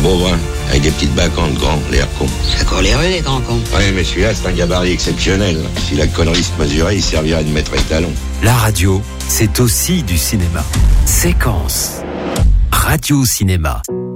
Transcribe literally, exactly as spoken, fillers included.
beau brun, avec des petites bacantes grands, l'air con. C'est encore les rues, les grands cons. Oui, mais celui-là, c'est un gabarit exceptionnel. Si la connerie se mesurait, il servirait de maître étalon. La radio, c'est aussi du cinéma. Séquence. Radio Cinéma.